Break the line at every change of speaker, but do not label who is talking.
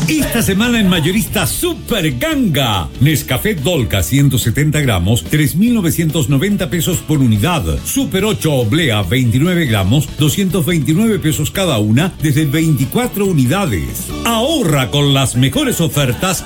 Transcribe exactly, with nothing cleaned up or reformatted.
Esta semana en Mayorista Super Ganga. Nescafé Dolca ciento setenta gramos, tres mil novecientos noventa pesos por unidad. Super ocho Oblea veintinueve gramos, doscientos veintinueve pesos cada una, desde veinticuatro unidades. Ahorra con las mejores ofertas